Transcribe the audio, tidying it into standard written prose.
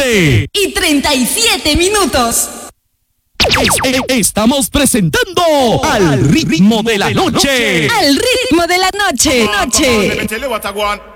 7:37. Estamos presentando Al Ritmo de la Noche. Al Ritmo de la Noche.